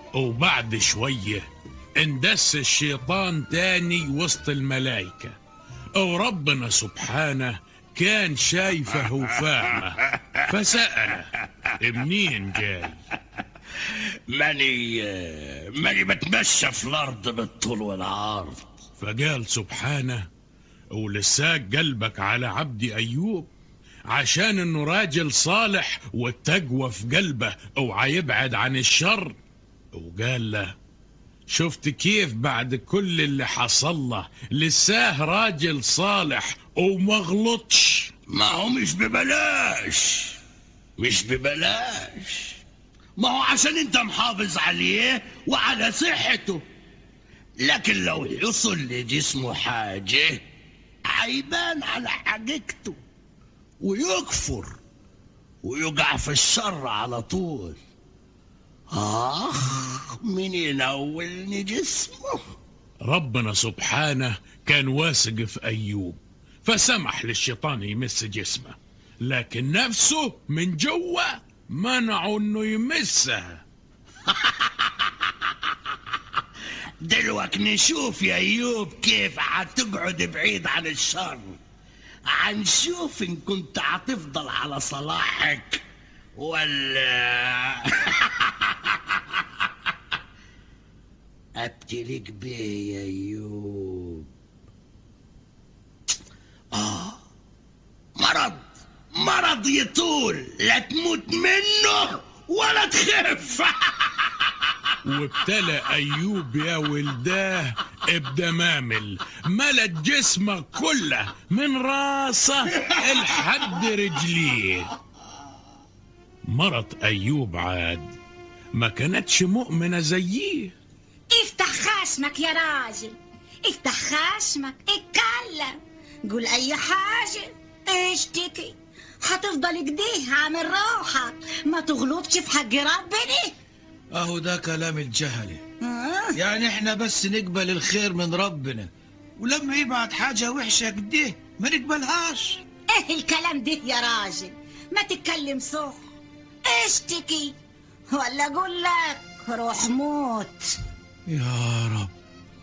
وبعد شوية اندس الشيطان تاني وسط الملايكة، وربنا سبحانه كان شايفه وفاهمه، فسأله منين جاي؟ ماني بتمشى في الأرض بالطول والعرض. فقال سبحانه: ولساك قلبك على عبدي أيوب، عشان انه راجل صالح والتقوى في قلبه وعيبعد عن الشر. وقال له: شفت كيف بعد كل اللي حصل له لساه راجل صالح وما غلطش؟ ما هو مش ببلاش، ما هو عشان انت محافظ عليه وعلى صحته. لكن لو يصل لجسمه حاجة عيبان على حقيقته ويكفر ويقع في الشر على طول. مين ينولني جسمه؟ ربنا سبحانه كان واثق في أيوب، فسمح للشيطان يمس جسمه، لكن نفسه من جوا منعه انه يمسها. دلوقتي نشوف يا أيوب كيف هتقعد بعيد عن الشر، هنشوف إن كنت هتفضل على صلاحك ولا ابتليك بيه يا أيوب. مرض يطول، لا تموت منه ولا تخف. وابتلى أيوب يا ولداه بدمامل ملت جسمه كله من راسه لحد رجليه. مرت أيوب عاد ما كانتش مؤمنة زيه. افتح خشمك يا راجل، افتح خشمك، اتكلم، قول اي حاجة، اشتكي. هتفضل كده عامل روحك، ما تغلطش في حق ربنا. اهو ده كلام الجهلة. يعني احنا بس نقبل الخير من ربنا، ولما يبعت حاجة وحشة كده ما نقبلهاش. ايه الكلام ده يا راجل؟ ما تتكلم صح، اشتكي ولا اقول لك روح موت. يا رب